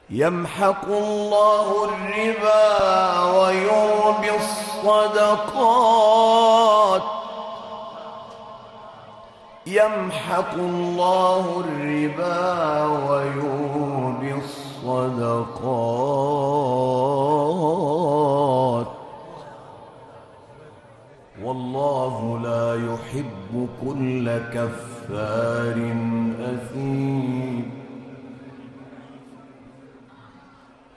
يمحق الله الربا ويربي الصدقات. يمحق الله الربا ويربي الصدقات والله لا يحب كل كفار أثيم.